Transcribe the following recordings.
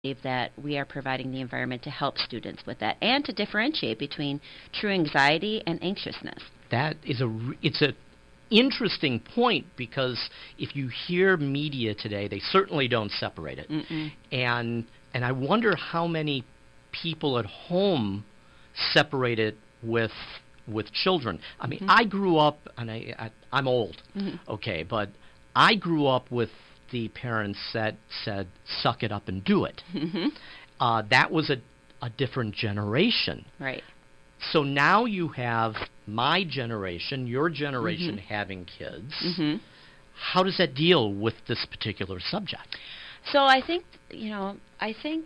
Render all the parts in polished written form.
believe that we are providing the environment to help students with that and to differentiate between true anxiety and anxiousness. That is it's a interesting point, because if you hear media today, they certainly don't separate it. Mm-mm. And I wonder how many people at home separate it with children. I mean, I grew up, and I'm old, okay, but I grew up with the parents that said, "Suck it up and do it." That was a different generation. Right. So now you have my generation, your generation having kids. How does that deal with this particular subject? So I think, I think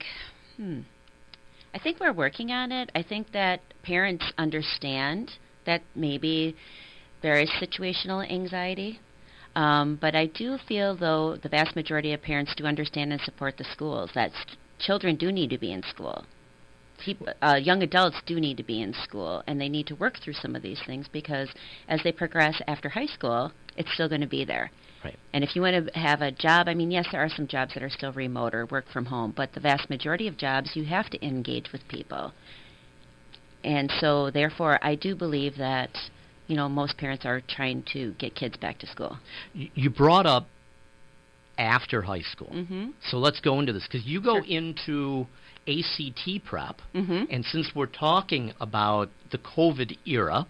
we're working on it. I think that parents understand that maybe there is situational anxiety. But I do feel, though, the vast majority of parents do understand and support the schools, that children do need to be in school. Young adults do need to be in school, and they need to work through some of these things, because as they progress after high school, it's still going to be there. Right. And if you want to have a job, I mean, yes, there are some jobs that are still remote or work from home, but the vast majority of jobs, you have to engage with people. And so, therefore, I do believe that, most parents are trying to get kids back to school. You brought up after high school. So let's go into this, because you go Sure. into ACT prep, and since we're talking about the COVID era,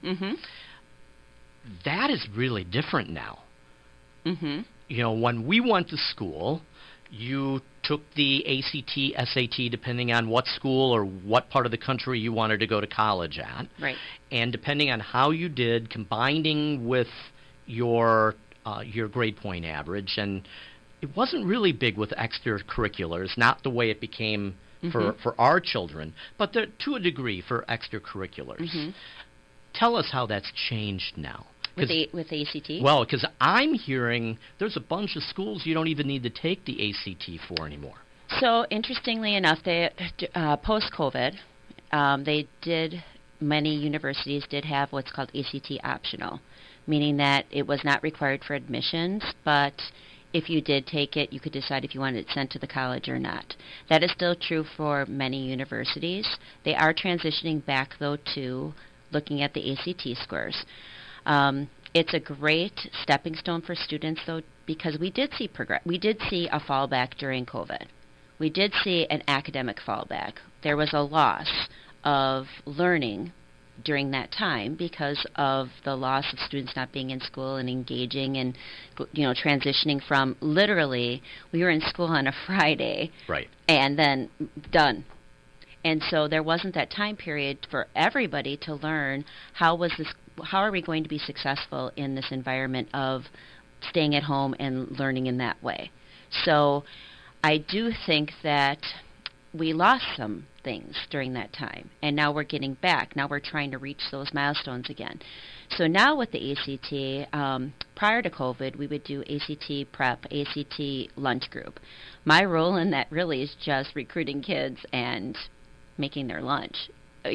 that is really different now. When we went to school, you took the ACT, SAT, depending on what school or what part of the country you wanted to go to college at. Right. And depending on how you did, combining with your grade point average, and it wasn't really big with extracurriculars, not the way it became for our children, but to a degree for extracurriculars. Tell us how that's changed now. With ACT? Well, because I'm hearing there's a bunch of schools you don't even need to take the ACT for anymore. So, interestingly enough, post-COVID, many universities did have what's called ACT optional, meaning that it was not required for admissions, but if you did take it, you could decide if you wanted it sent to the college or not. That is still true for many universities. They are transitioning back, though, to looking at the ACT scores. It's a great stepping stone for students, though, because we did see a fallback during COVID. We did see an academic fallback. There was a loss of learning during that time because of the loss of students not being in school and engaging and, transitioning from literally, we were in school on a Friday, right, and then done. And so there wasn't that time period for everybody to learn how are we going to be successful in this environment of staying at home and learning in that way. So I do think that we lost some things during that time, and now we're getting back. Now we're trying to reach those milestones again. So now with the ACT, prior to COVID, we would do ACT prep, ACT lunch group. My role in that really is just recruiting kids and making their lunch,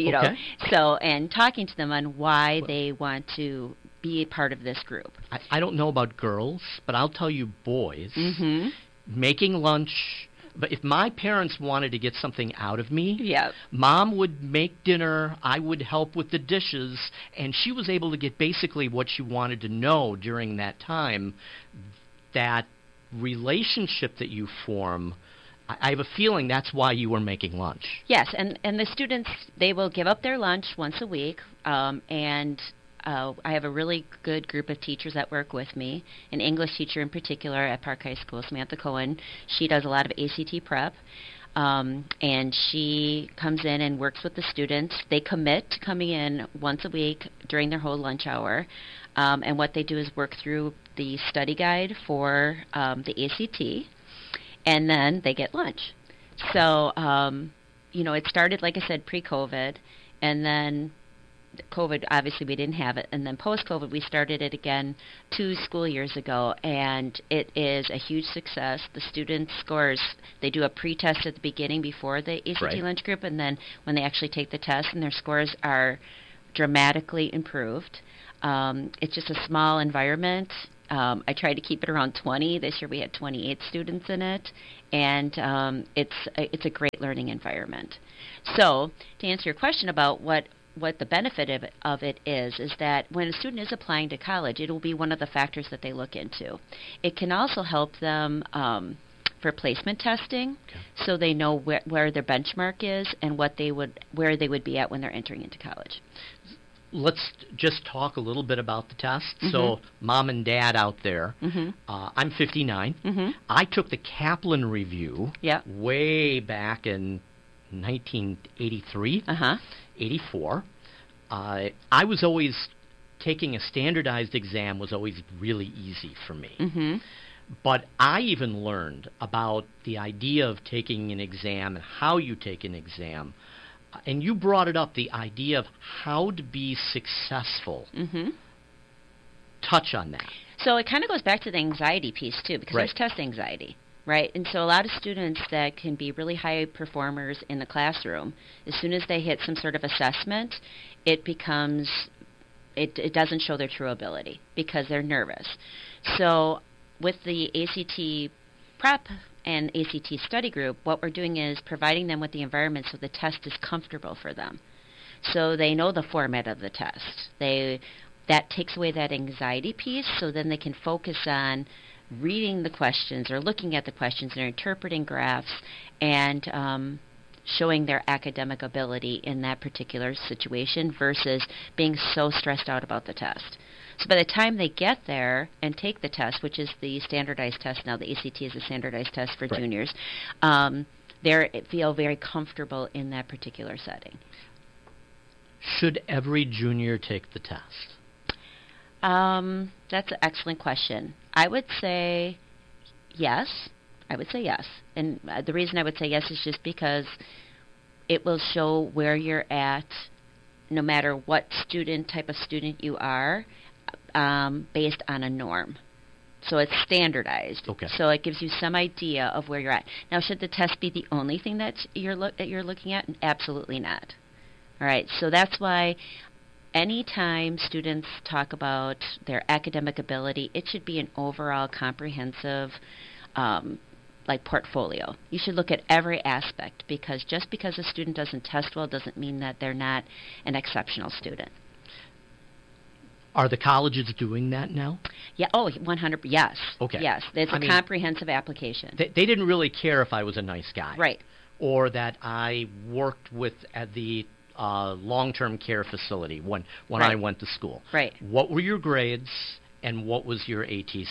and talking to them on why they want to be a part of this group. I don't know about girls, but I'll tell you boys, making lunch. But if my parents wanted to get something out of me, Mom would make dinner, I would help with the dishes, and she was able to get basically what she wanted to know during that time. That relationship that you form, I have a feeling that's why you were making lunch. Yes, and the students, they will give up their lunch once a week, and I have a really good group of teachers that work with me, an English teacher in particular at Park High School, Samantha Cohen. She does a lot of ACT prep, and she comes in and works with the students. They commit to coming in once a week during their whole lunch hour, and what they do is work through the study guide for the ACT, and then they get lunch. So, it started, like I said, pre-COVID, and then COVID, obviously we didn't have it, and then post-COVID we started it again 2 school years ago, and it is a huge success. The students' scores, they do a pre-test at the beginning before the ACT lunch group, and then when they actually take the test, and their scores are dramatically improved. It's just a small environment. I try to keep it around 20. This year we had 28 students in it, and it's a great learning environment. So to answer your question about what the benefit of it is that when a student is applying to college, it will be one of the factors that they look into. It can also help them for placement testing, so they know where their benchmark is and where they would be at when they're entering into college. Let's just talk a little bit about the test. So, mom and dad out there, I'm 59. I took the Kaplan Review way back in 1983, 84. I was always taking a standardized exam was always really easy for me. But I even learned about the idea of taking an exam and how you take an exam. And you brought it up, the idea of how to be successful. Touch on that. So it kind of goes back to the anxiety piece, too, because there's test anxiety, right? And so a lot of students that can be really high performers in the classroom, as soon as they hit some sort of assessment, it doesn't show their true ability because they're nervous. So with the ACT prep and ACT study group, what we're doing is providing them with the environment so the test is comfortable for them. So they know the format of the test. That takes away that anxiety piece, so then they can focus on reading the questions or looking at the questions and interpreting graphs and showing their academic ability in that particular situation versus being so stressed out about the test. So by the time they get there and take the test, which is the standardized test now, the ACT is a standardized test for juniors, they feel very comfortable in that particular setting. Should every junior take the test? That's an excellent question. I would say yes. And the reason I would say yes is just because it will show where you're at no matter what type of student you are. Based on a norm. So it's standardized. So it gives you some idea of where you're at. Now, should the test be the only thing that you're looking at? Absolutely not. All right, so that's why anytime students talk about their academic ability, it should be an overall comprehensive portfolio. You should look at every aspect, because just because a student doesn't test well doesn't mean that they're not an exceptional student. Are the colleges doing that now? Yeah. Oh, 100%. Yes. Yes. It's a comprehensive application. They didn't really care if I was a nice guy. Right. Or that I worked at the long-term care facility when I went to school. Right. What were your grades and what was your ACT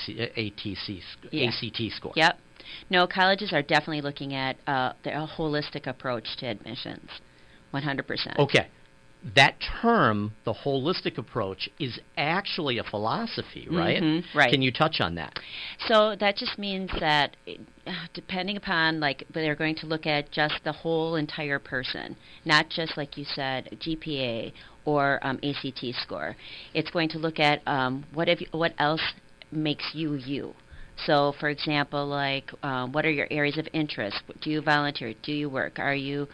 score? Yep. No, colleges are definitely looking at a holistic approach to admissions. 100%. Okay. That term, the holistic approach, is actually a philosophy, right? Right. Can you touch on that? So that just means that depending upon, they're going to look at just the whole entire person, not just, like you said, GPA or ACT score. It's going to look at what else makes you you. So, for example, what are your areas of interest? Do you volunteer? Do you work? Are you...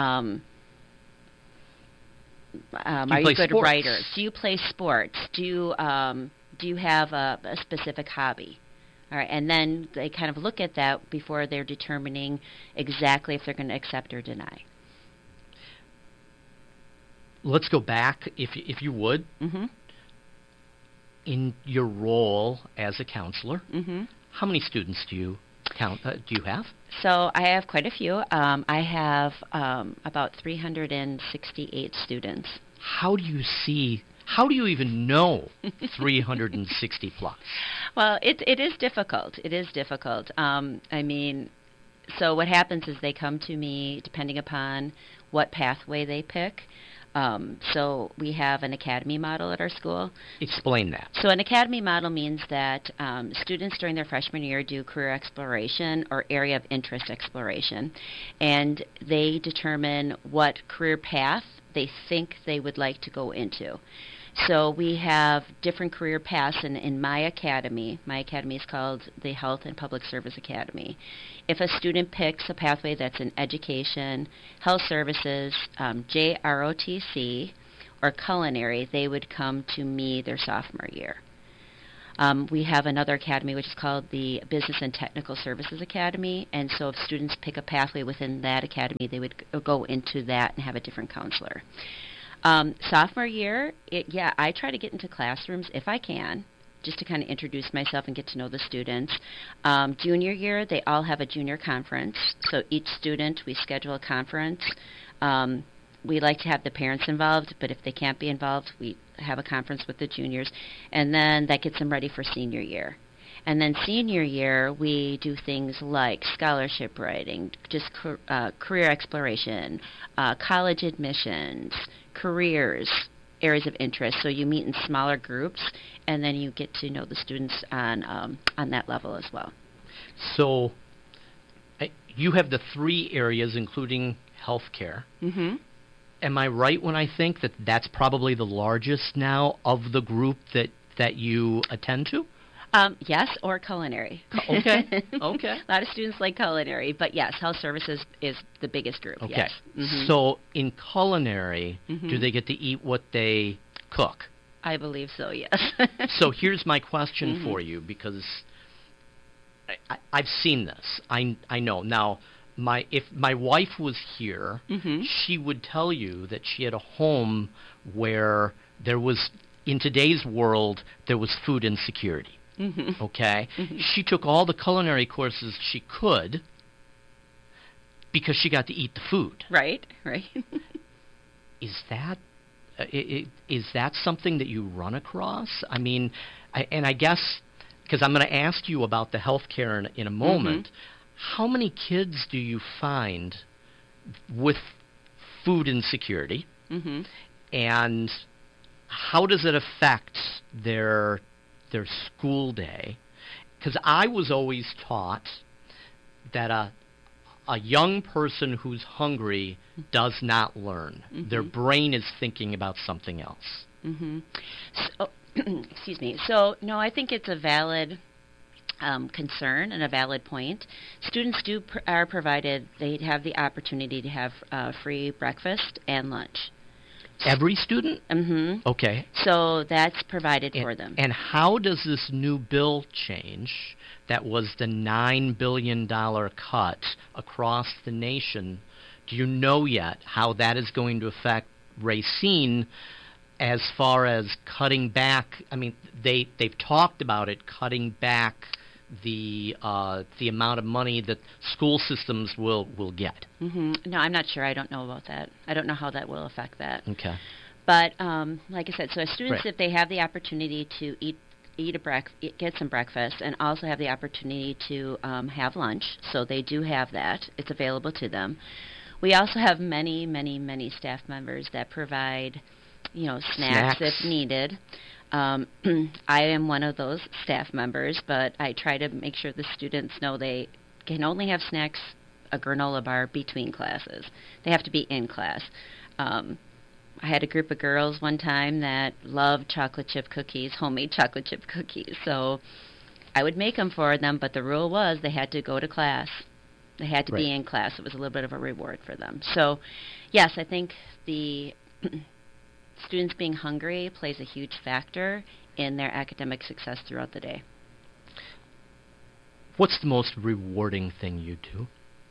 are you a good writer? Do you play sports? Do you have a specific hobby? All right, and then they kind of look at that before they're determining exactly if they're going to accept or deny. Let's go back, if you would, in your role as a counselor. How many students do you have? So I have quite a few. I have about 368 students. How do you even know 360 plus? Well, it is difficult. So what happens is they come to me depending upon what pathway they pick. So we have an academy model at our school. Explain that. So an academy model means that students during their freshman year do career exploration or area of interest exploration, and they determine what career path they think they would like to go into. So we have different career paths in my academy. My academy is called the Health and Public Service Academy. If a student picks a pathway that's in education, health services, JROTC, or culinary, they would come to me their sophomore year. We have another academy which is called the Business and Technical Services Academy, and so if students pick a pathway within that academy, they would go into that and have a different counselor. Sophomore year, I try to get into classrooms if I can, just to kind of introduce myself and get to know the students. Junior year, they all have a junior conference, so each student, we schedule a conference. We like to have the parents involved, but if they can't be involved, we have a conference with the juniors, and then that gets them ready for senior year. And then senior year, we do things like scholarship writing, just career exploration, college admissions, careers, areas of interest. So you meet in smaller groups, and then you get to know the students on that level as well. So you have the 3 areas, including healthcare. Mm-hmm. Am I right when I think that that's probably the largest now of the group that you attend to? Yes, or culinary. Okay. A lot of students like culinary, but yes, health services is the biggest group. Okay. Yes. Mm-hmm. So in culinary, do they get to eat what they cook? I believe so, yes. So here's my question for you, because I've seen this. I know. Now, if my wife was here, she would tell you that she had a home where there was, in today's world, there was food insecurity. Okay? She took all the culinary courses she could because she got to eat the food. Right. Is that something that you run across? I mean, I guess, because I'm going to ask you about the healthcare in a moment, how many kids do you find with food insecurity, and how does it affect their school day? Because I was always taught that a young person who's hungry does not learn. Their brain is thinking about something else. So, excuse me. So, no, I think it's a valid concern and a valid point. Students are provided, they have the opportunity to have free breakfast and lunch. Every student? Okay. So that's provided for them. And how does this new bill change, that was the $9 billion cut across the nation, do you know yet how that is going to affect Racine as far as cutting back? I mean, they've talked about it, cutting back the amount of money that school systems will get. No, I'm not sure. I don't know about that. I don't know how that will affect that. Okay. But like I said, so as students, if they have the opportunity to get some breakfast, and also have the opportunity to have lunch, so they do have that. It's available to them. We also have many, many, many staff members that provide, snacks if needed. I am one of those staff members, but I try to make sure the students know they can only have snacks, a granola bar, between classes. They have to be in class. I had a group of girls one time that loved chocolate chip cookies, homemade chocolate chip cookies. So I would make them for them, but the rule was they had to go to class. They had to be in class. It was a little bit of a reward for them. So, yes, I think the students being hungry plays a huge factor in their academic success throughout the day. What's the most rewarding thing you do?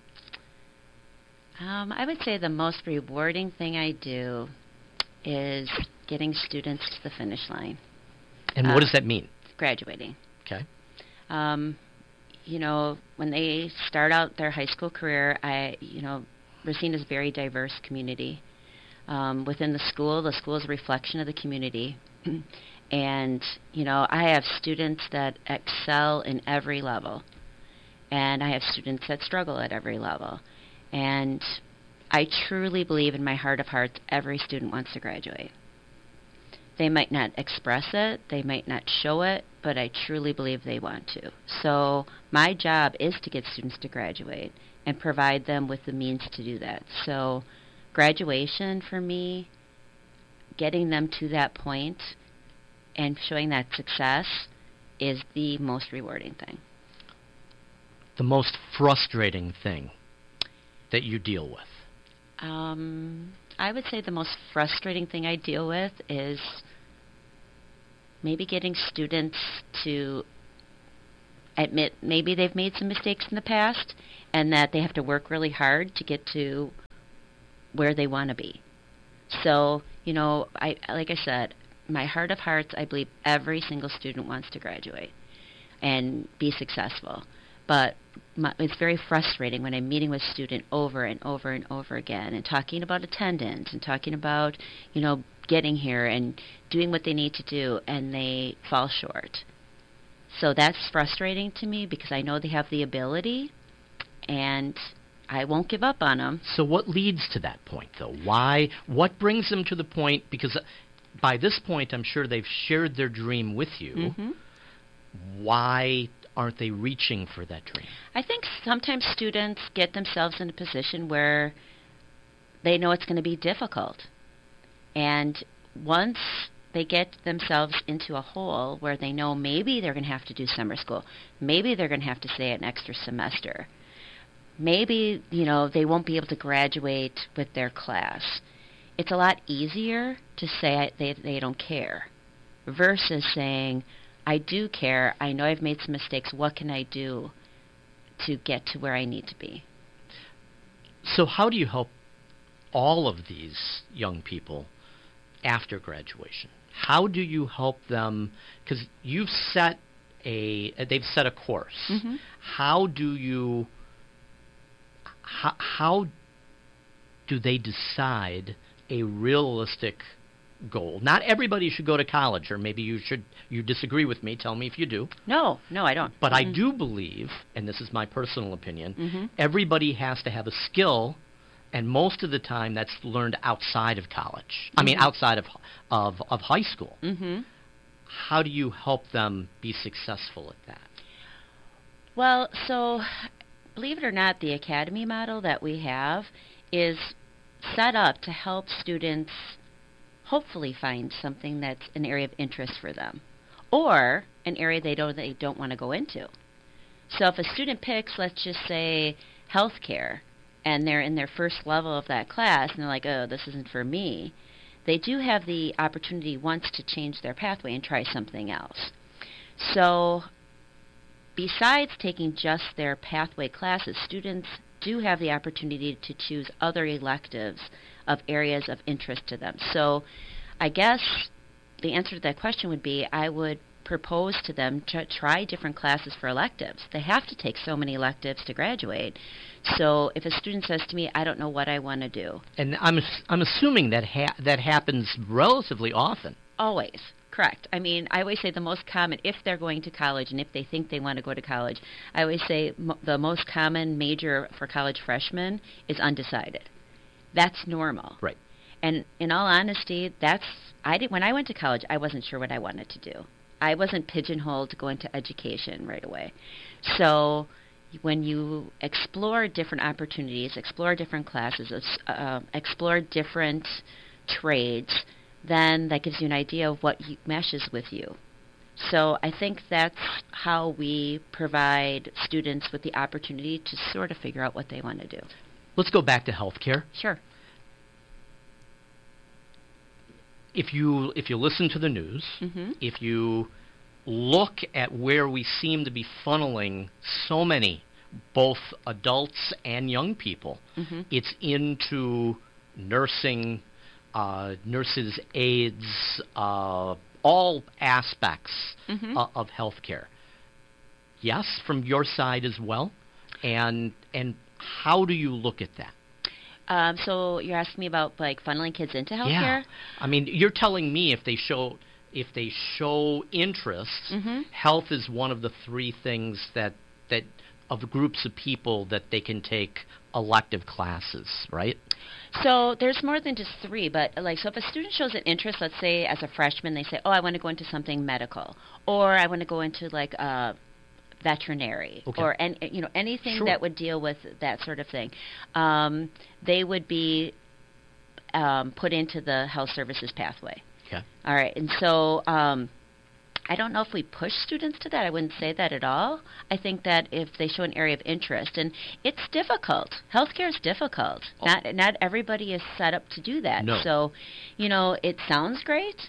I would say the most rewarding thing I do is getting students to the finish line. And what does that mean? Graduating. Okay. When they start out their high school career, Racine is a very diverse community. Within the school is a reflection of the community. And, I have students that excel in every level. And I have students that struggle at every level. And I truly believe in my heart of hearts every student wants to graduate. They might not express it, they might not show it, but I truly believe they want to. So my job is to get students to graduate and provide them with the means to do that. So graduation for me, getting them to that point and showing that success is the most rewarding thing. The most frustrating thing that you deal with? I would say the most frustrating thing I deal with is maybe getting students to admit maybe they've made some mistakes in the past and that they have to work really hard to get to where they want to be. So, like I said, my heart of hearts, I believe every single student wants to graduate and be successful. But it's very frustrating when I'm meeting with a student over and over and over again and talking about attendance and talking about, getting here and doing what they need to do, and they fall short. So that's frustrating to me because I know they have the ability, and I won't give up on them. So what leads to that point, though? Why? What brings them to the point? Because by this point, I'm sure they've shared their dream with you. Mm-hmm. Why aren't they reaching for that dream? I think sometimes students get themselves in a position where they know it's going to be difficult. And once they get themselves into a hole where they know maybe they're going to have to do summer school, maybe they're going to have to stay an extra semester, maybe, they won't be able to graduate with their class, it's a lot easier to say they don't care versus saying, I do care, I know I've made some mistakes, what can I do to get to where I need to be? So how do you help all of these young people after graduation? How do you help them? Because they've set a course. Mm-hmm. How do they decide a realistic goal? Not everybody should go to college, or maybe you disagree with me. Tell me if you do. No, I don't. But I do believe, and this is my personal opinion, everybody has to have a skill, and most of the time that's learned outside of college. I mean, outside of high school. Mm-hmm. How do you help them be successful at that? Well, so believe it or not, the academy model that we have is set up to help students hopefully find something that's an area of interest for them, or an area they don't want to go into. So if a student picks, let's just say, healthcare, and they're in their first level of that class, and they're like, oh, this isn't for me, they do have the opportunity once to change their pathway and try something else. So besides taking just their pathway classes, students do have the opportunity to choose other electives of areas of interest to them. So I guess the answer to that question would be I would propose to them to try different classes for electives. They have to take so many electives to graduate. So if a student says to me, I don't know what I want to do. And I'm assuming that that happens relatively often. Always. Correct. I mean, I always say the most common, if they're going to college and if they think they want to go to college, I always say the most common major for college freshmen is undecided. That's normal. Right. And in all honesty, when I went to college, I wasn't sure what I wanted to do. I wasn't pigeonholed to go into education right away. So when you explore different opportunities, explore different classes, explore different trades, then that gives you an idea of what meshes with you. So I think that's how we provide students with the opportunity to sort of figure out what they want to do. Let's go back to healthcare. Sure. If you listen to the news, if you look at where we seem to be funneling so many, both adults and young people, it's into nursing, nurses' aides, all aspects of healthcare. Yes, from your side as well, and how do you look at that? So you're asking me about like funneling kids into healthcare? Yeah, I mean, you're telling me if they show interest, health is one of the three things that of groups of people that they can take elective classes, right? So there's more than just three, but so if a student shows an interest, let's say as a freshman, they say, oh, I want to go into something medical, or I want to go into like veterinary, or anything that would deal with that sort of thing, they would be put into the health services pathway. Okay. All right, and so I don't know if we push students to that. I wouldn't say that at all. I think that if they show an area of interest, and it's difficult. Healthcare is difficult. Not everybody is set up to do that. No. So, it sounds great,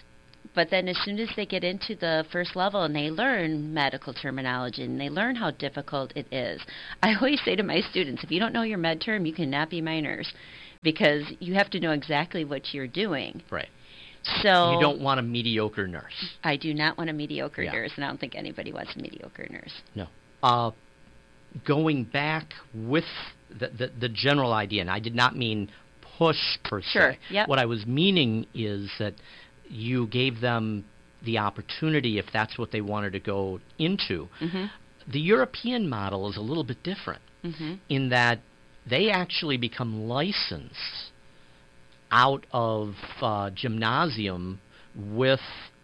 But then as soon as they get into the first level and they learn medical terminology and they learn how difficult it is, I always say to my students, if you don't know your med term, you cannot be my nurse because you have to know exactly what you're doing. Right. So you don't want a mediocre nurse. I do not want a mediocre nurse, and I don't think anybody wants a mediocre nurse. No. Going back with the general idea, and I did not mean push per se. Sure. Yep. What I was meaning is that you gave them the opportunity if that's what they wanted to go into. Mm-hmm. The European model is a little bit different in that they actually become licensed out of gymnasium with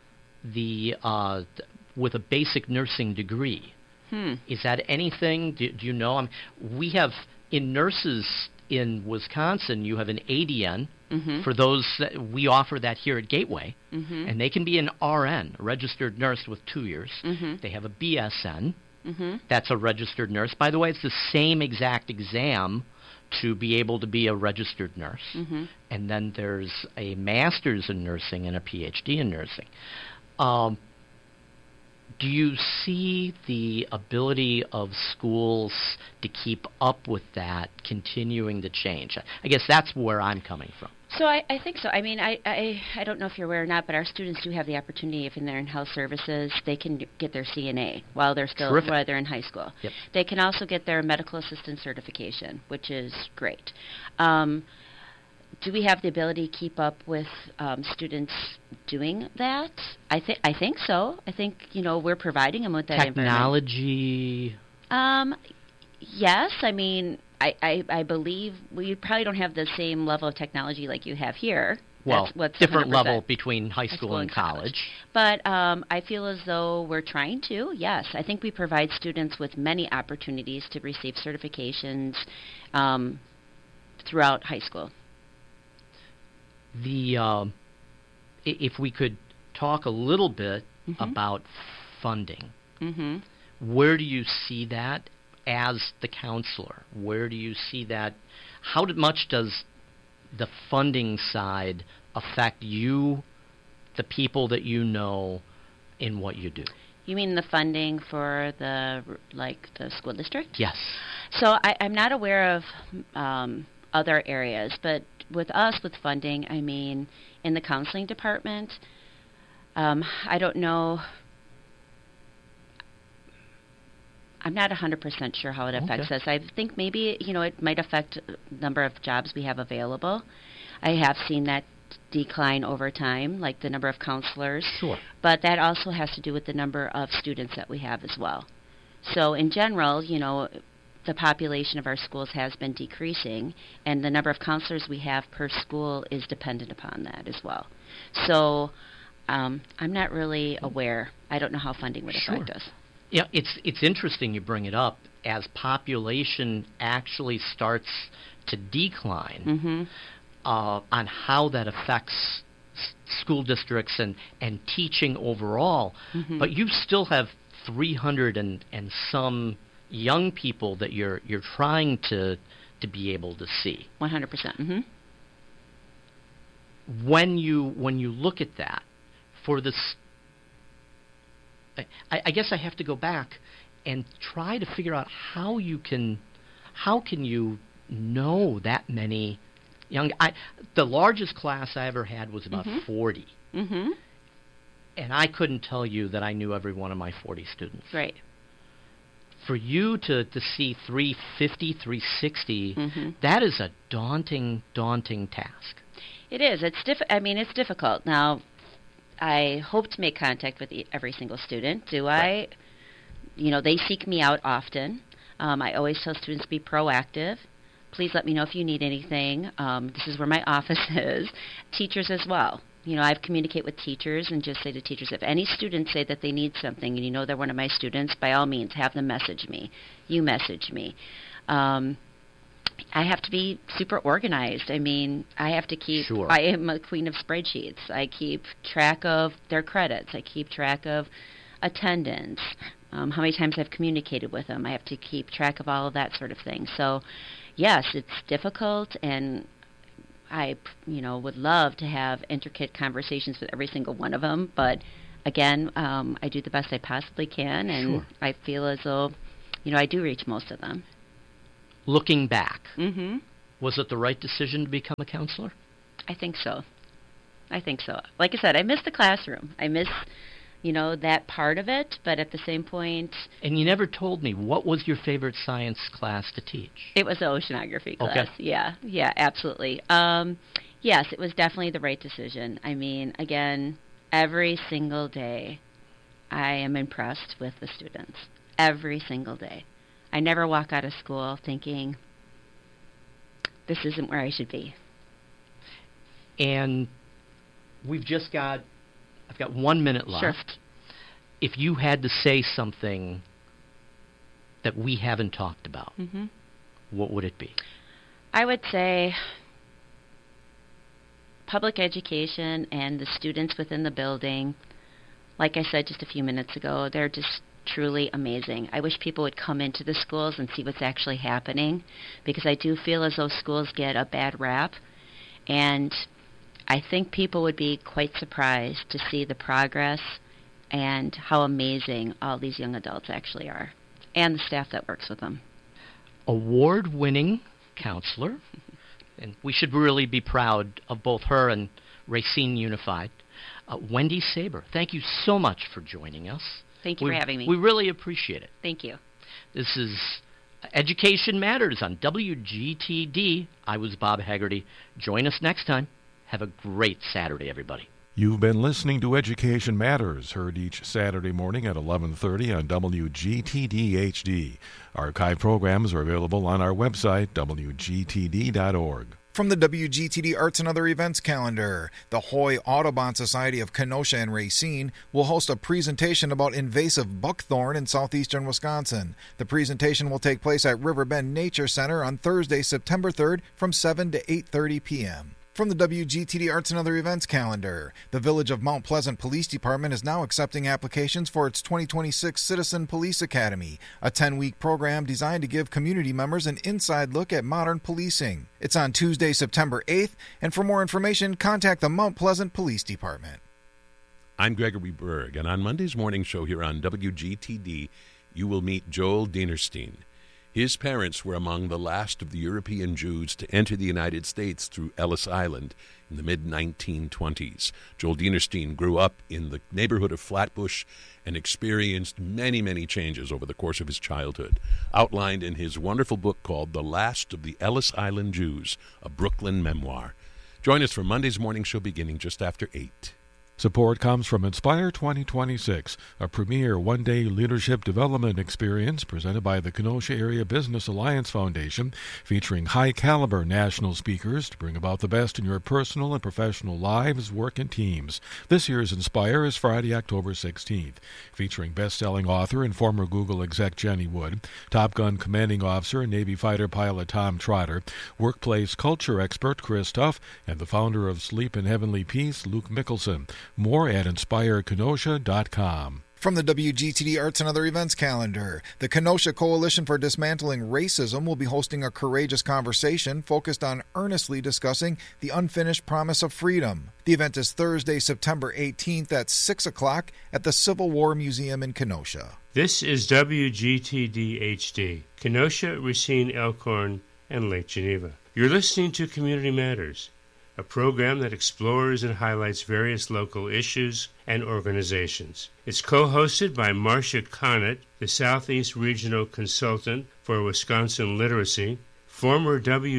with a basic nursing degree. Is that anything? Do you know? We have in nurses in Wisconsin, you have an ADN. For those we offer that here at Gateway, and they can be an RN, a registered nurse with 2 years. They have a BSN. That's a registered nurse. By the way, it's the same exact exam to be able to be a registered nurse. And then there's a master's in nursing and a PhD in nursing. Do you see the ability of schools to keep up with that continuing to change? I guess that's where I'm coming from. So I think so. I mean, I don't know if you're aware or not, but our students do have the opportunity, if they're in health services, they can get their CNA while they're in high school. Yep. They can also get their medical assistant certification, which is great. Do we have the ability to keep up with students doing that? I think so. I think we're providing them with that technology. Yes, I mean. I believe we probably don't have the same level of technology like you have here. Well, different level between high school and college. But I feel as though we're trying to, yes. I think we provide students with many opportunities to receive certifications throughout high school. If we could talk a little bit about funding, where do you see that? As the counselor, where do you see that? How much does the funding side affect you, the people that you know, in what you do? You mean the funding for the school district? Yes. So I'm not aware of other areas, but with us, with funding, I mean, in the counseling department, I don't know. I'm not 100% sure how it affects us. I think maybe, it might affect the number of jobs we have available. I have seen that decline over time, like the number of counselors. Sure. But that also has to do with the number of students that we have as well. So in general, the population of our schools has been decreasing, and the number of counselors we have per school is dependent upon that as well. So I'm not really aware. I don't know how funding would affect us. Yeah, it's interesting you bring it up. As population actually starts to decline, on how that affects school districts and teaching overall, but you still have 300 and some young people that you're trying to be able to see. 100%. When you look at that, for this. I guess I have to go back and try to figure out how can you know that many young. The largest class I ever had was about 40, and I couldn't tell you that I knew every one of my 40 students. Right. For you to see 350, 360, that is a daunting task. It is. It's difficult. Now, I hope to make contact with every single student. Do I? They seek me out often. I always tell students to be proactive. Please let me know if you need anything. This is where my office is. Teachers as well. I communicate with teachers and just say to teachers, if any students say that they need something and they're one of my students, by all means, have them message me. You message me. I have to be super organized. I have to keep... Sure. I am a queen of spreadsheets. I keep track of their credits. I keep track of attendance, how many times I've communicated with them. I have to keep track of all of that sort of thing. So, yes, it's difficult, and I would love to have intricate conversations with every single one of them, but again, I do the best I possibly can, and Sure. I feel as though, I do reach most of them. Looking back, Mm-hmm. was it the right decision to become a counselor? I think so. Like I said, I miss the classroom. I miss, that part of it, but at the same point... And you never told me, what was your favorite science class to teach? It was the oceanography class. Okay. Yeah, absolutely. Yes, it was definitely the right decision. I mean, again, every single day I am impressed with the students. Every single day. I never walk out of school thinking, this isn't where I should be. And I've got 1 minute left. Sure. If you had to say something that we haven't talked about, Mm-hmm. what would it be? I would say public education and the students within the building, like I said just a few minutes ago, they're just truly amazing. I wish people would come into the schools and see what's actually happening, because I do feel as though schools get a bad rap, and I think people would be quite surprised to see the progress and how amazing all these young adults actually are, and the staff that works with them. Award-winning counselor, and we should really be proud of both her and Racine Unified. Wendy Saber, thank you so much for joining us. Thank you for having me. We really appreciate it. Thank you. This is Education Matters on WGTD. I was Bob Haggerty. Join us next time. Have a great Saturday, everybody. You've been listening to Education Matters, heard each Saturday morning at 11:30 on WGTD HD. Archive programs are available on our website, wgtd.org. From the WGTD Arts and Other Events calendar, the Hoy Audubon Society of Kenosha and Racine will host a presentation about invasive buckthorn in southeastern Wisconsin. The presentation will take place at Riverbend Nature Center on Thursday, September 3rd from 7 to 8:30 p.m. From the WGTD Arts and Other Events calendar, the Village of Mount Pleasant Police Department is now accepting applications for its 2026 Citizen Police Academy, a 10-week program designed to give community members an inside look at modern policing. It's on Tuesday, September 8th, and for more information, contact the Mount Pleasant Police Department. I'm Gregory Berg, and on Monday's morning show here on WGTD, you will meet Joel Dienerstein. His parents were among the last of the European Jews to enter the United States through Ellis Island in the mid-1920s. Joel Dienerstein grew up in the neighborhood of Flatbush and experienced many, many changes over the course of his childhood, outlined in his wonderful book called The Last of the Ellis Island Jews, a Brooklyn memoir. Join us for Monday's morning show beginning just after 8. Support comes from Inspire 2026, a premier one-day leadership development experience presented by the Kenosha Area Business Alliance Foundation, featuring high-caliber national speakers to bring about the best in your personal and professional lives, work, and teams. This year's Inspire is Friday, October 16th, featuring best-selling author and former Google exec Jenny Wood, Top Gun commanding officer and Navy fighter pilot Tom Trotter, workplace culture expert Chris Tuff, and the founder of Sleep in Heavenly Peace, Luke Mickelson. More at InspireKenosha.com. From the WGTD Arts and Other Events calendar, the Kenosha Coalition for Dismantling Racism will be hosting a courageous conversation focused on earnestly discussing the unfinished promise of freedom. The event is Thursday, September 18th at 6 o'clock at the Civil War Museum in Kenosha. This is WGTD HD, Kenosha, Racine, Elkhorn, and Lake Geneva. You're listening to Community Matters, a program that explores and highlights various local issues and organizations. It's co-hosted by Marcia Connett, the Southeast Regional Consultant for Wisconsin Literacy, former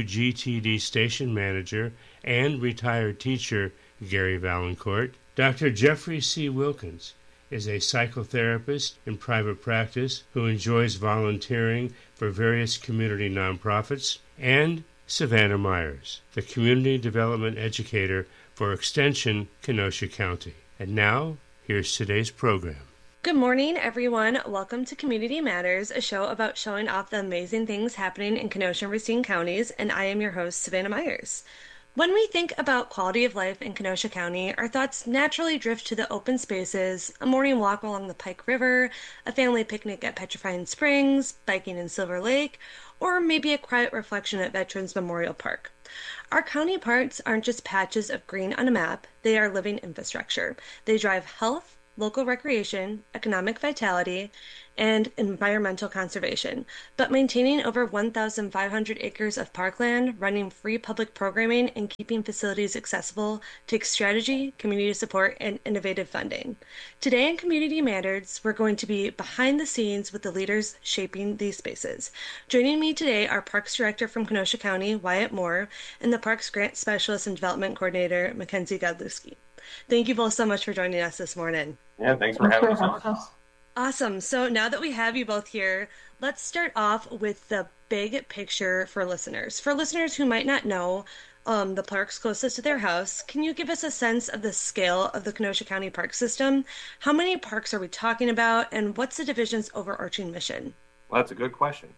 WGTD station manager and retired teacher Gary Valancourt. Dr. Jeffrey C. Wilkins is a psychotherapist in private practice who enjoys volunteering for various community nonprofits, and Savannah Myers, the Community Development Educator for Extension, Kenosha County. And now, here's today's program. Good morning, everyone. Welcome to Community Matters, a show about showing off the amazing things happening in Kenosha and Racine counties, and I am your host, Savannah Myers. When we think about quality of life in Kenosha County, our thoughts naturally drift to the open spaces, a morning walk along the Pike River, a family picnic at Petrifying Springs, biking in Silver Lake, or maybe a quiet reflection at Veterans Memorial Park. Our county parks aren't just patches of green on a map, they are living infrastructure. They drive health, local recreation, economic vitality, and environmental conservation. But maintaining over 1,500 acres of parkland, running free public programming, and keeping facilities accessible takes strategy, community support, and innovative funding. Today in Community Matters, we're going to be behind the scenes with the leaders shaping these spaces. Joining me today are Parks Director from Kenosha County, Wyatt Moore, and the Parks Grant Specialist and Development Coordinator, Mackenzie Godlewski. Thank you both so much for joining us this morning. Yeah, thanks for having us on. Awesome. So now that we have you both here, let's start off with the big picture for listeners. For listeners who might not know the parks closest to their house, can you give us a sense of the scale of the Kenosha County Park System? How many parks are we talking about, and what's the division's overarching mission? Well, that's a good question.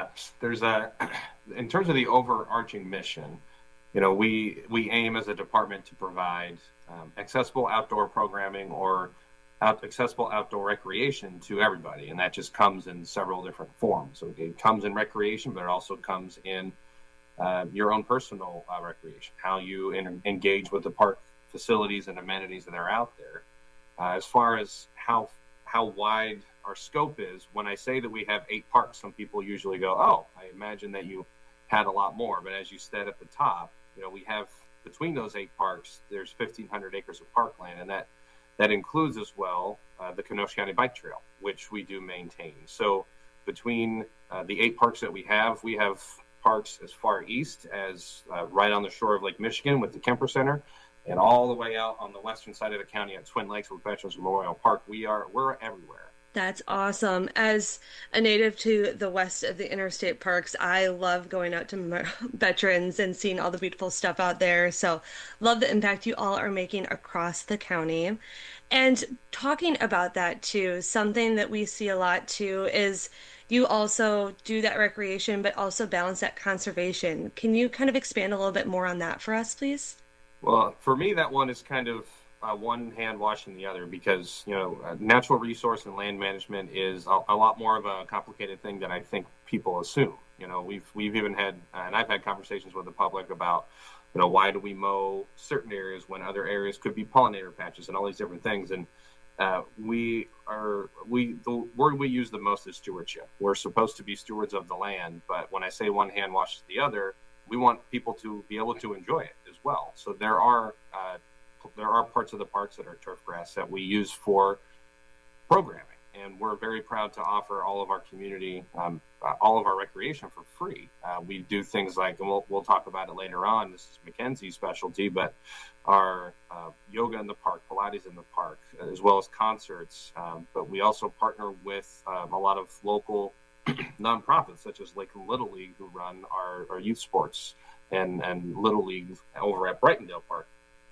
In terms of the overarching mission, we aim as a department to provide accessible outdoor programming or accessible outdoor recreation to everybody, and that just comes in several different forms. So it comes in recreation, but it also comes in your own personal recreation, how you engage with the park facilities and amenities that are out there. As far as how wide our scope is, when I say that we have 8 parks, some people usually go, "Oh, I imagine that you had a lot more." But as you said at the top, we have between those 8 parks, there's 1,500 acres of parkland, and that includes as well the Kenosha County Bike Trail, which we do maintain. So between the 8 parks that we have parks as far east as right on the shore of Lake Michigan with the Kemper Center, and all the way out on the western side of the county at Twin Lakes with Veterans Memorial Park. We're everywhere. That's awesome. As a native to the west of the interstate parks, I love going out to Veterans and seeing all the beautiful stuff out there. So love the impact you all are making across the county. And talking about that too, something that we see a lot too is you also do that recreation, but also balance that conservation. Can you kind of expand a little bit more on that for us, please? Well, for me, that one is kind of one hand washing the other, because natural resource and land management is a lot more of a complicated thing than I think people assume. We've even had, and I've had conversations with the public about, why do we mow certain areas when other areas could be pollinator patches and all these different things. And the word we use the most is stewardship. We're supposed to be stewards of the land, but when I say one hand washes the other, we want people to be able to enjoy it as well. So there are parts of the parks that are turf grass that we use for programming, and we're very proud to offer all of our community, all of our recreation for free. We do things like, and we'll talk about it later on, this is Mackenzie's specialty, but our yoga in the park, Pilates in the park, as well as concerts. But we also partner with a lot of local nonprofits, such as Lakeland Little League, who run our youth sports, and Little League over at Brightondale Park.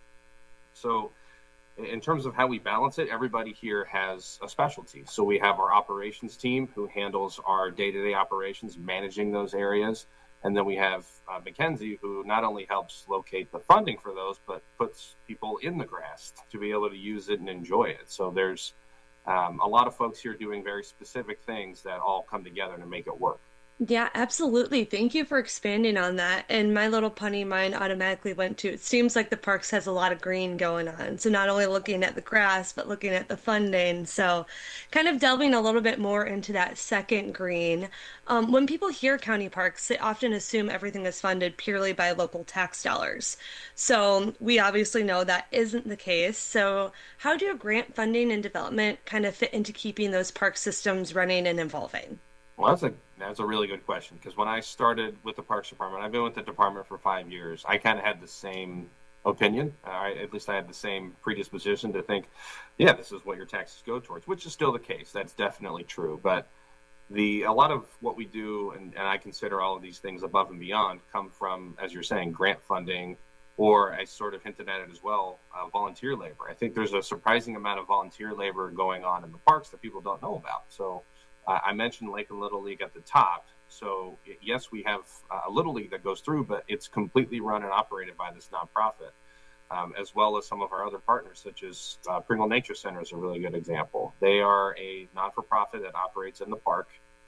So in terms of how we balance it, everybody here has a specialty. So we have our operations team who handles our day-to-day operations, managing those areas. And then we have Mackenzie, who not only helps locate the funding for those, but puts people in the grass to be able to use it and enjoy it. So there's a lot of folks here doing very specific things that all come together to make it work. Yeah, absolutely. Thank you for expanding on that. And my little punny mind automatically went to, it seems like the parks has a lot of green going on. So not only looking at the grass, but looking at the funding. So kind of delving a little bit more into that second green. When people hear county parks, they often assume everything is funded purely by local tax dollars. So we obviously know that isn't the case. So how do grant funding and development kind of fit into keeping those park systems running and evolving? Well, that's a really good question, because when I started with the Parks Department, I've been with the department for 5 years. I kind of had the same opinion. At least I had the same predisposition to think, yeah, this is what your taxes go towards, which is still the case. That's definitely true. But a lot of what we do, and I consider all of these things above and beyond, come from, as you're saying, grant funding, or I sort of hinted at it as well, volunteer labor. I think there's a surprising amount of volunteer labor going on in the parks that people don't know about. So I mentioned Lakeland Little League at the top. So yes, we have a Little League that goes through, but it's completely run and operated by this nonprofit, as well as some of our other partners, such as Pringle Nature Center is a really good example. They are a non-for-profit that operates in the park.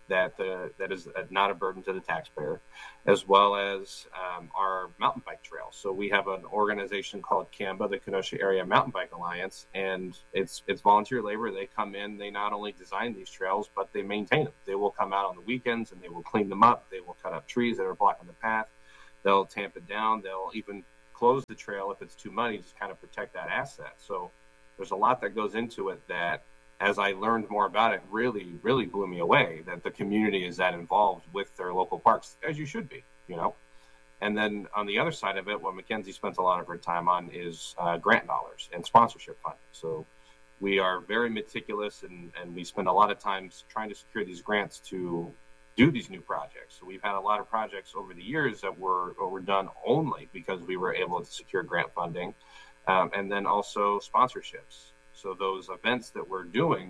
that is not a burden to the taxpayer, as well as our mountain bike trail. So we have an organization called KAMBA, the Kenosha Area Mountain Bike Alliance, and it's volunteer labor. They come in, they not only design these trails, but they maintain them. They will come out on the weekends and they will clean them up. They will cut up trees that are blocking the path. They'll tamp it down. They'll even close the trail if it's too muddy to kind of protect that asset. So there's a lot that goes into it that, as I learned more about it, really, really blew me away, that the community is that involved with their local parks, as you should be, you know. And then on the other side of it, what Mackenzie spends a lot of her time on is grant dollars and sponsorship funding. So we are very meticulous, and we spend a lot of time trying to secure these grants to do these new projects. So we've had a lot of projects over the years that were done only because we were able to secure grant funding, and then also sponsorships. So those events that we're doing,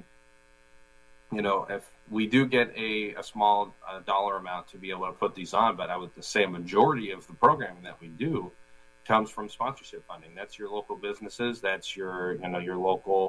you know, if we do get a small dollar amount to be able to put these on, but I would say a majority of the programming that we do comes from sponsorship funding. That's your local businesses. That's your local,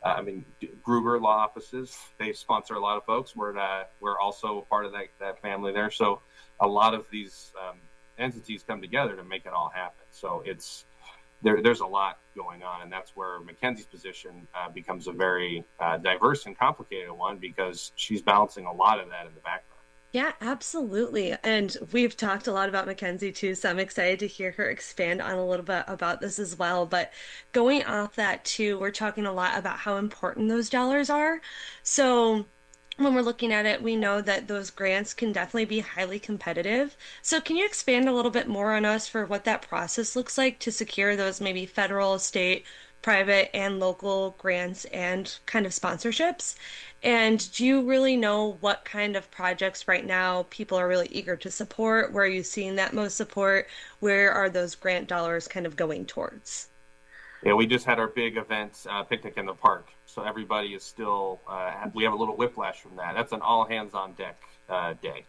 Gruber Law Offices. They sponsor a lot of folks. We're also part of that family there. So a lot of these entities come together to make it all happen. So there's a lot going on, and that's where Mackenzie's position becomes a very diverse and complicated one, because she's balancing a lot of that in the background. Yeah, absolutely. And we've talked a lot about Mackenzie too, so I'm excited to hear her expand on a little bit about this as well. But going off that too, we're talking a lot about how important those dollars are. So when we're looking at it, we know that those grants can definitely be highly competitive. So can you expand a little bit more on us for what that process looks like to secure those maybe federal, state, private, and local grants and kind of sponsorships? And do you really know what kind of projects right now people are really eager to support? Where are you seeing that most support? Where are those grant dollars kind of going towards? Yeah, we just had our big event, Picnic in the Park. So everybody is still, we have a little whiplash from that. That's an all hands on deck day.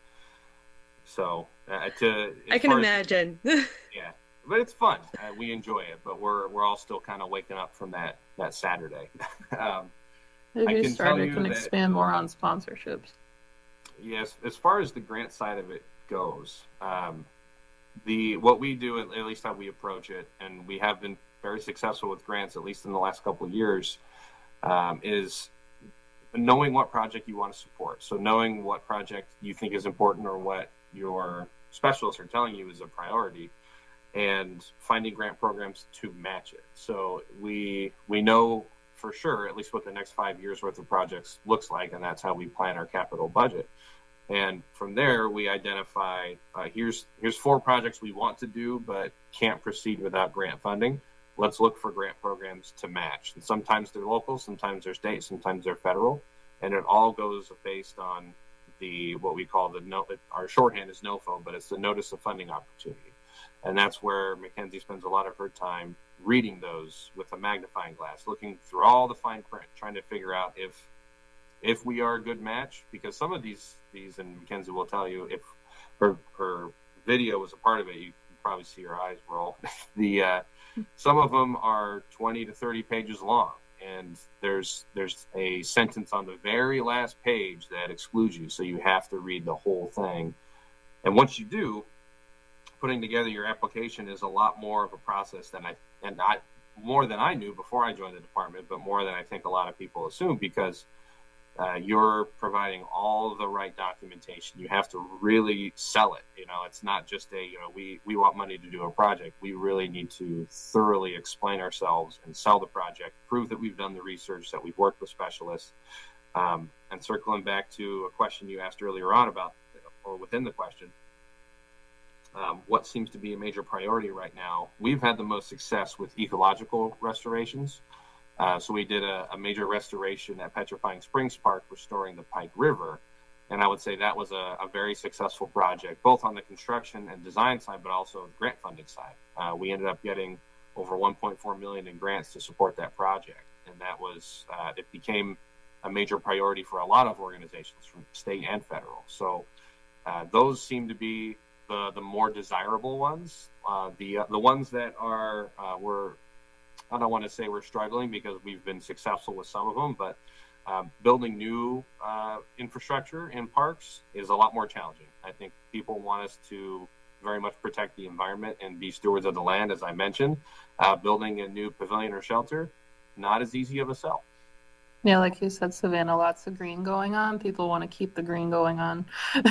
So I can imagine. Yeah, but it's fun. We enjoy it, but we're all still kind of waking up from that Saturday. Have you started to expand more on sponsorships? Yes, as far as the grant side of it goes, what we do, at least how we approach it, and we have been very successful with grants, at least in the last couple of years, is knowing what project you want to support. So knowing what project you think is important or what your specialists are telling you is a priority, and finding grant programs to match it. So we know for sure, at least what the next 5 years worth of projects looks like, and that's how we plan our capital budget. And from there, we identify, here's 4 projects we want to do, but can't proceed without grant funding. Let's look for grant programs to match. And sometimes they're local, sometimes they're state, sometimes they're federal. And it all goes based on what we call our shorthand is NOFO, but it's the Notice of Funding Opportunity. And that's where Mackenzie spends a lot of her time reading those with a magnifying glass, looking through all the fine print, trying to figure out if we are a good match. Because some of these, and Mackenzie will tell you, if her video was a part of it, you can probably see her eyes roll. Some of them are 20 to 30 pages long, and there's a sentence on the very last page that excludes you, so you have to read the whole thing. And once you do, putting together your application is a lot more of a process more than I knew before I joined the department, but more than I think a lot of people assume, because you're providing all the right documentation. You have to really sell it. It's not just we want money to do a project. We really need to thoroughly explain ourselves and sell the project, prove that we've done the research, that we've worked with specialists. And circling back to a question you asked earlier on about, or within the question, what seems to be a major priority right now, we've had the most success with ecological restorations. So we did a major restoration at Petrifying Springs Park, restoring the Pike River. And I would say that was a very successful project, both on the construction and design side, but also the grant funding side. We ended up getting over $1.4 million in grants to support that project. And that was, it became a major priority for a lot of organizations from state and federal. So those seem to be the more desirable ones. The ones that I don't want to say we're struggling, because we've been successful with some of them, but building new infrastructure in parks is a lot more challenging. I think people want us to very much protect the environment and be stewards of the land, as I mentioned. Building a new pavilion or shelter, not as easy of a sell. Yeah, like you said, Savannah, lots of green going on. People want to keep the green going on.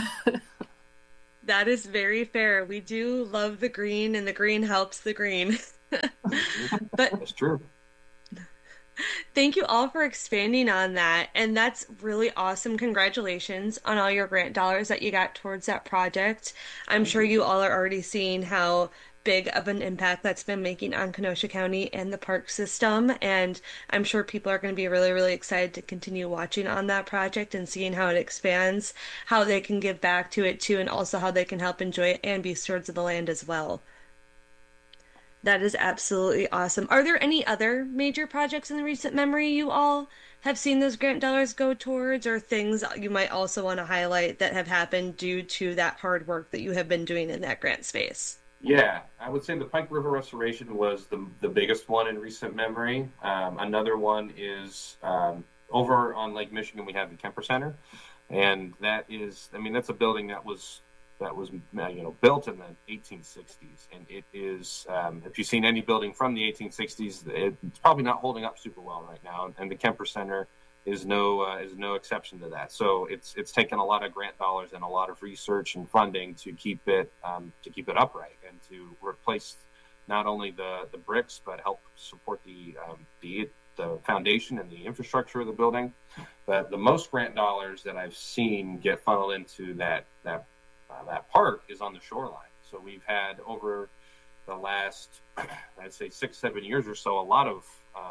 That is very fair. We do love the green, and the green helps the green. But that's true. Thank you all for expanding on that. And that's really awesome. Congratulations on all your grant dollars that you got towards that project. I'm sure you all are already seeing how big of an impact that's been making on Kenosha County and the park system. And I'm sure people are going to be really, really excited to continue watching on that project and seeing how it expands, how they can give back to it too, and also how they can help enjoy it and be stewards of the land as well. That is absolutely awesome. Are there any other major projects in the recent memory you all have seen those grant dollars go towards, or things you might also want to highlight that have happened due to that hard work that you have been doing in that grant space? Yeah, I would say the Pike River restoration was the biggest one in recent memory. Another one is over on Lake Michigan. We have the Kemper Center, and that is, I mean, that's a building that was built in the 1860s, and it is. If you've seen any building from the 1860s, it's probably not holding up super well right now, and the Kemper Center is no exception to that. So it's taken a lot of grant dollars and a lot of research and funding to keep it upright and to replace not only the bricks but help support the foundation and the infrastructure of the building. But the most grant dollars that I've seen get funneled into that park is on the shoreline. So we've had over the last, I'd say 6-7 years or so, a lot of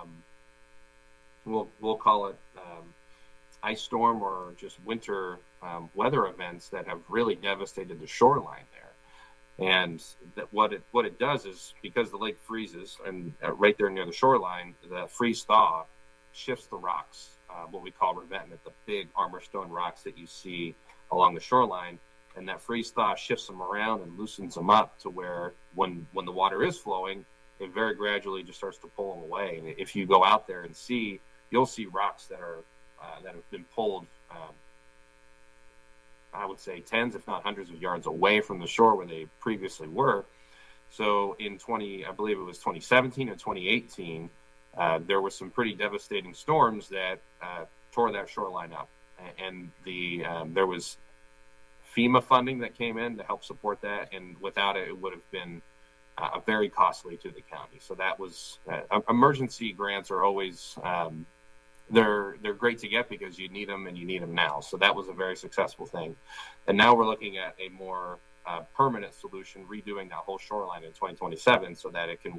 we'll call it ice storm or just winter weather events that have really devastated the shoreline there. And what it does is, because the lake freezes and right there near the shoreline, the freeze thaw shifts the rocks, what we call revetment, the big armor stone rocks that you see along the shoreline. And that freeze thaw shifts them around and loosens them up to where when the water is flowing, it very gradually just starts to pull them away. And if you go out there and see, you'll see rocks that have been pulled, I would say tens, if not hundreds of yards away from the shore where they previously were. So in 2017 and 2018, there were some pretty devastating storms that tore that shoreline up. And there was FEMA funding that came in to help support that, and without it, it would have been very costly to the county. So that was emergency grants are always they're great to get because you need them and you need them now. So that was a very successful thing. And now we're looking at a more permanent solution, redoing that whole shoreline in 2027 so that it can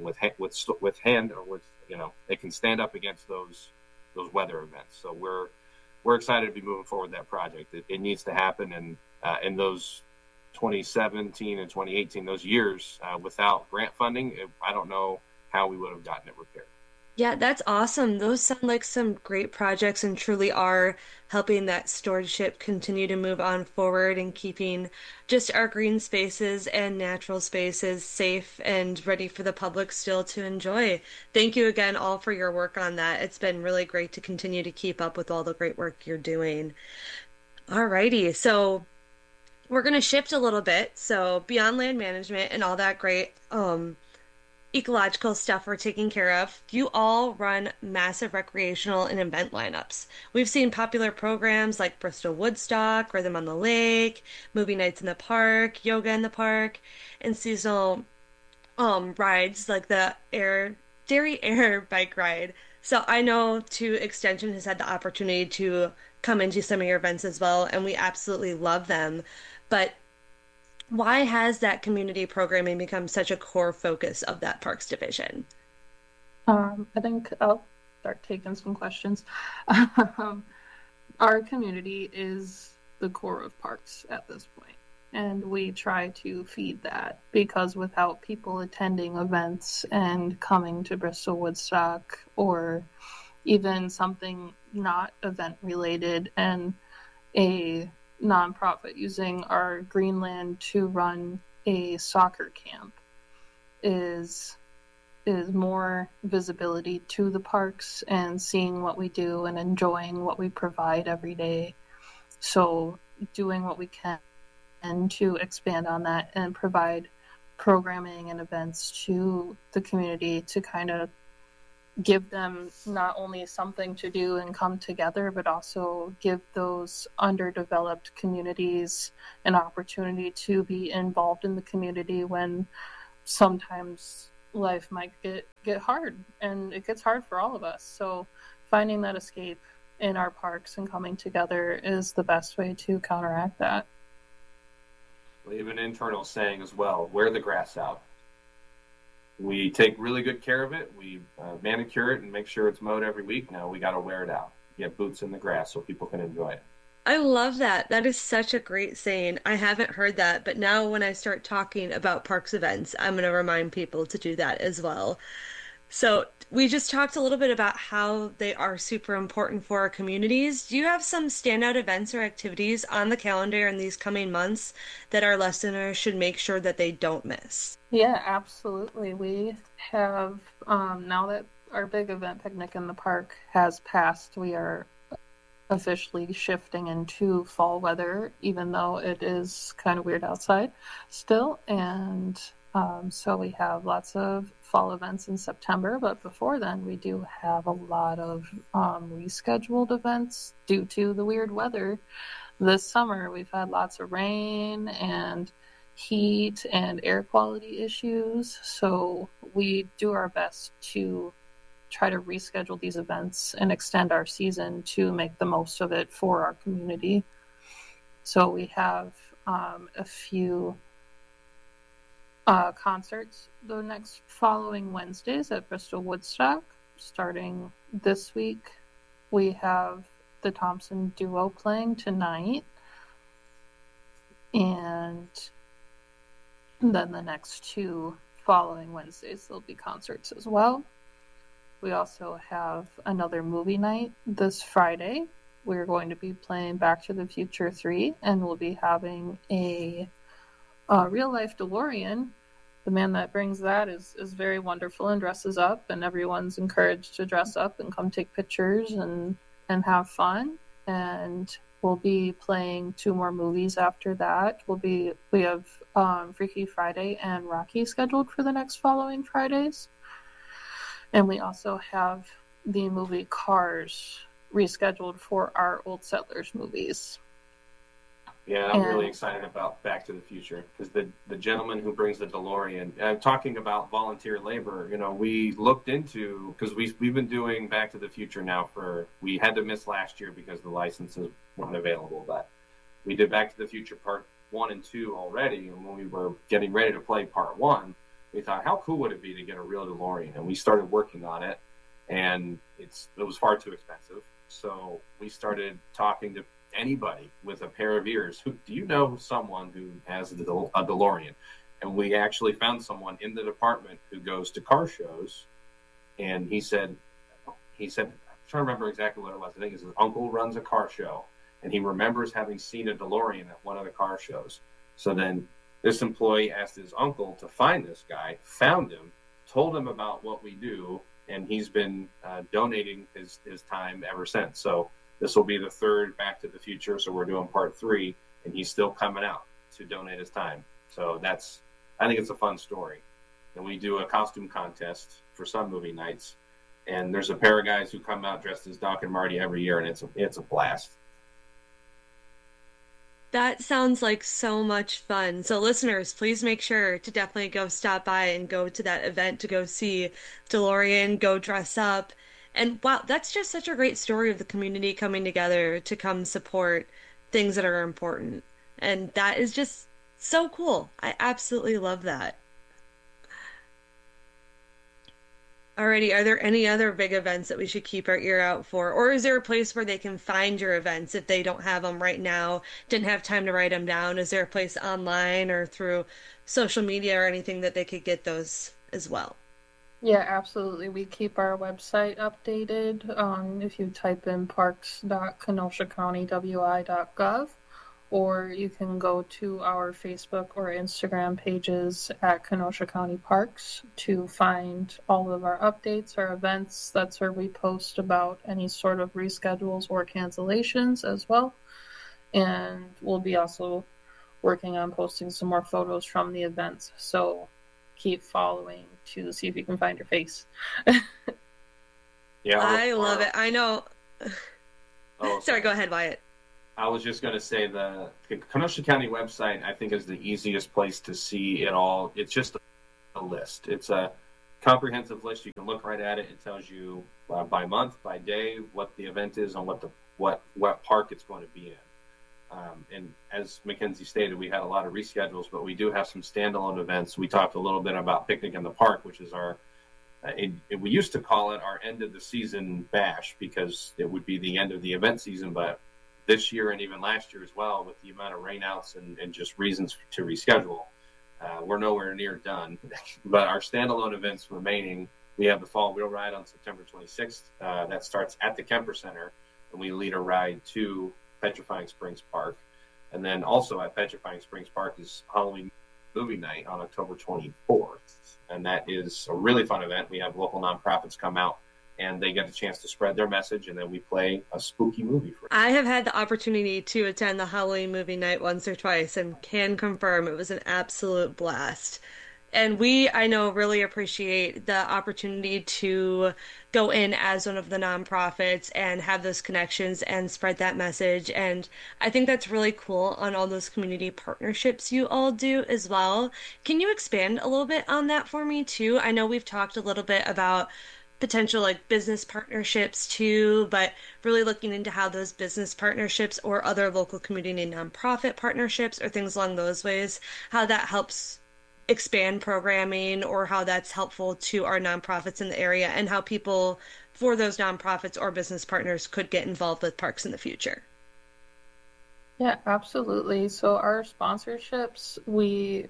it can stand up against those weather events. So we're excited to be moving forward with that project. It needs to happen, and in those 2017 and 2018, those years, without grant funding, I don't know how we would have gotten it repaired. Yeah, that's awesome. Those sound like some great projects and truly are helping that stewardship continue to move on forward and keeping just our green spaces and natural spaces safe and ready for the public still to enjoy. Thank you again all for your work on that. It's been really great to continue to keep up with all the great work you're doing. Alrighty, so we're going to shift a little bit. So beyond land management and all that great ecological stuff we're taking care of, you all run massive recreational and event lineups. We've seen popular programs like Bristol Woodstock, Rhythm on the Lake, movie nights in the park, yoga in the park, and seasonal rides like the Dairy Air bike ride. So I know too, Extension has had the opportunity to come into some of your events as well, and we absolutely love them. But why has that community programming become such a core focus of that Parks Division? I think I'll start taking some questions. Our community is the core of parks at this point, and we try to feed that, because without people attending events and coming to Bristol Woodstock, or even something not event related and a nonprofit using our Greenland to run a soccer camp, is is more visibility to the parks and seeing what we do and enjoying what we provide every day. So doing what we can to expand on that and provide programming and events to the community to kind of give them not only something to do and come together, but also give those underdeveloped communities an opportunity to be involved in the community when sometimes life might get hard, and it gets hard for all of us. So finding that escape in our parks and coming together is the best way to counteract that. We have an internal saying as well, wear the grass out. We take really good care of it. We manicure it and make sure it's mowed every week. Now we got to wear it out, get boots in the grass so people can enjoy it. I love that. That is such a great saying. I haven't heard that, but now when I start talking about parks events, I'm going to remind people to do that as well. So we just talked a little bit about how they are super important for our communities. Do you have some standout events or activities on the calendar in these coming months that our listeners should make sure that they don't miss? Yeah, absolutely. We have, now that our big event, Picnic in the Park, has passed, we are officially shifting into fall weather, even though it is kind of weird outside still. And so we have lots of fall events in September, but before then we do have a lot of rescheduled events due to the weird weather. This summer we've had lots of rain and heat and air quality issues, so we do our best to try to reschedule these events and extend our season to make the most of it for our community. So we have a few concerts the next following Wednesdays at Bristol Woodstock. Starting this week, we have the Thompson Duo playing tonight, and then the next two following Wednesdays there'll be concerts as well. We also have another movie night this Friday. We're going to be playing Back to the Future 3, and we'll be having a real-life DeLorean. The man that brings that is very wonderful and dresses up, and everyone's encouraged to dress up and come take pictures and have fun. And we'll be playing 2 more movies after that. We have Freaky Friday and Rocky scheduled for the next following Fridays. And we also have the movie Cars rescheduled for our Old Settlers movies. Yeah, I'm really excited about Back to the Future because the gentleman who brings the DeLorean, talking about volunteer labor, we looked into, because we've been doing Back to the Future now we had to miss last year because the licenses weren't available, but we did Back to the Future Part 1 and 2 already, and when we were getting ready to play Part 1, we thought, how cool would it be to get a real DeLorean? And we started working on it, and it was far too expensive. So we started talking to anybody with a pair of ears. Do you know someone who has a DeLorean? And we actually found someone in the department who goes to car shows, and he said, I'm trying to remember exactly what it was. I think his uncle runs a car show, and he remembers having seen a DeLorean at one of the car shows. So then this employee asked his uncle to find this guy, found him, told him about what we do, and he's been donating his time ever since. So this will be the 3rd Back to the Future, so we're doing Part 3, and he's still coming out to donate his time. So I think it's a fun story. And we do a costume contest for some movie nights, and there's a pair of guys who come out dressed as Doc and Marty every year, and it's a blast. That sounds like so much fun. So listeners, please make sure to definitely go stop by and go to that event to go see DeLorean, go dress up. And wow, that's just such a great story of the community coming together to come support things that are important. And that is just so cool. I absolutely love that. Alrighty, are there any other big events that we should keep our ear out for? Or is there a place where they can find your events if they don't have them right now, didn't have time to write them down? Is there a place online or through social media or anything that they could get those as well? Yeah, absolutely. We keep our website updated. If you type in parks.kenoshacountywi.gov, or you can go to our Facebook or Instagram pages at Kenosha County Parks to find all of our updates, our events. That's where we post about any sort of reschedules or cancellations as well. And we'll be also working on posting some more photos from the events. So keep following to see if you can find your face. Yeah, I love it. I know. Oh, sorry, go ahead, Wyatt. I was just going to say the Kenosha County website, I think, is the easiest place to see it all. It's just a list. It's a comprehensive list. You can look right at it. It tells you by month, by day, what the event is and what park it's going to be in. And as Mackenzie stated, we had a lot of reschedules, but we do have some standalone events. We talked a little bit about Picnic in the Park, which is our, we used to call it our end of the season bash because it would be the end of the event season. But this year and even last year as well, with the amount of rainouts and just reasons to reschedule, we're nowhere near done. But our standalone events remaining, we have the Fall Wheel Ride on September 26th. That starts at the Kemper Center, and we lead a ride to Petrifying Springs Park. And then also at Petrifying Springs Park is Halloween Movie Night on October 24th. And that is a really fun event. We have local nonprofits come out and they get a chance to spread their message, and then we play a spooky movie for them. I have had the opportunity to attend the Halloween Movie Night once or twice and can confirm it was an absolute blast. And we, I know, really appreciate the opportunity to go in as one of the nonprofits and have those connections and spread that message. And I think that's really cool on all those community partnerships you all do as well. Can you expand a little bit on that for me too? I know we've talked a little bit about potential like business partnerships too, but really looking into how those business partnerships or other local community nonprofit partnerships or things along those ways, how that helps expand programming or how that's helpful to our nonprofits in the area and how people for those nonprofits or business partners could get involved with parks in the future. Yeah, absolutely. So our sponsorships, we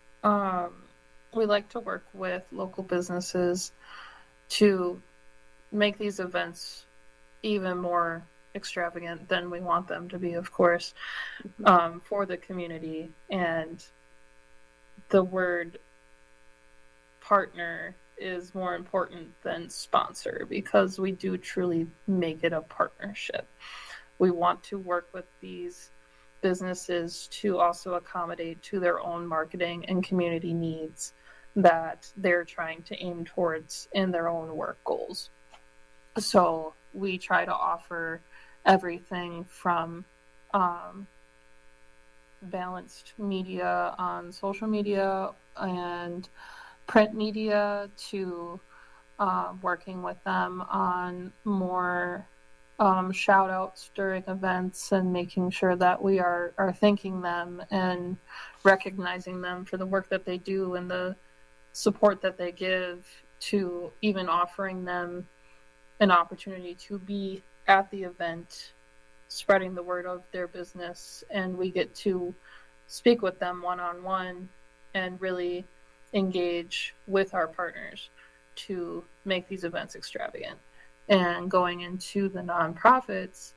like to work with local businesses to make these events even more extravagant than we want them to be, of course, for the community. And the word partner is more important than sponsor because we do truly make it a partnership. We want to work with these businesses to also accommodate to their own marketing and community needs that they're trying to aim towards in their own work goals. So we try to offer everything from balanced media on social media and print media to working with them on more shout outs during events and making sure that we are thanking them and recognizing them for the work that they do and the support that they give, to even offering them an opportunity to be at the event, spreading the word of their business, and we get to speak with them one-on-one and really engage with our partners to make these events extravagant. And going into the nonprofits,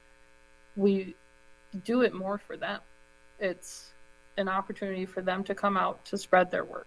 we do it more for them. It's an opportunity for them to come out to spread their work.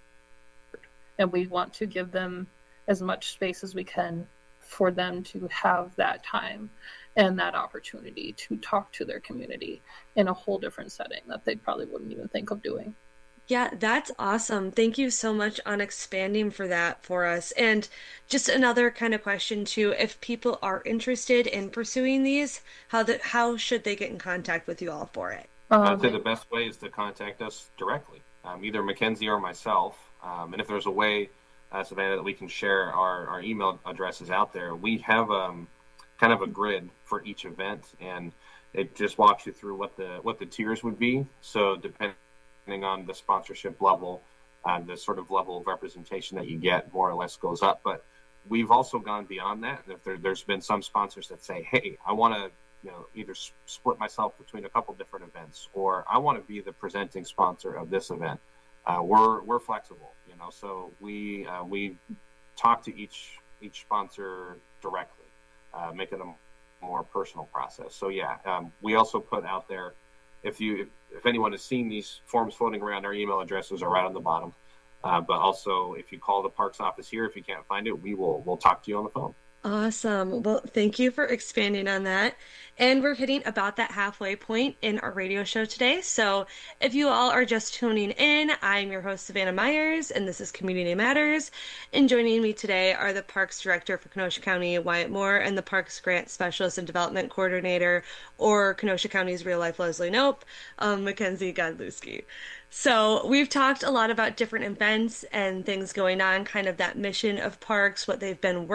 And we want to give them as much space as we can for them to have that time and that opportunity to talk to their community in a whole different setting that they probably wouldn't even think of doing. Yeah, that's awesome. Thank you so much on expanding for that for us. And just another kind of question too, if people are interested in pursuing these, how should they get in contact with you all for it? I'd say the best way is to contact us directly, either Mackenzie or myself. And if there's a way, Savannah, that we can share our email addresses out there, we have kind of a grid for each event, and it just walks you through what the tiers would be. So depending on the sponsorship level, the sort of level of representation that you get more or less goes up. But we've also gone beyond that. If there's been some sponsors that say, hey, I want to either split myself between a couple different events, or I want to be the presenting sponsor of this event. We're flexible, so we talk to each sponsor directly, make it a more personal process. So yeah, we also put out there, if anyone has seen these forms floating around, our email addresses are right on the bottom. But also, if you call the Parks office here, if you can't find it, we'll talk to you on the phone. Awesome. Well, thank you for expanding on that. And we're hitting about that halfway point in our radio show today. So if you all are just tuning in, I'm your host, Savannah Myers, and this is Community Matters. And joining me today are the Parks Director for Kenosha County, Wyatt Moore, and the Parks Grant Specialist and Development Coordinator, or Kenosha County's Real Life Leslie Knope, Mackenzie Godlewski. So we've talked a lot about different events and things going on, kind of that mission of parks, what they've been working